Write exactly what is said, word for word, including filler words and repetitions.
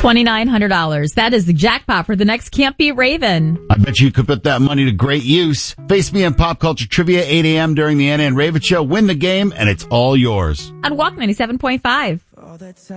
twenty-nine hundred dollars. That is the jackpot for the next Can't Beat Raven. I bet you could put that money to great use. Face me in Pop Culture Trivia, eight a.m. during the Anna and Raven Show. Win the game, and it's all yours. On Walk ninety-seven point five.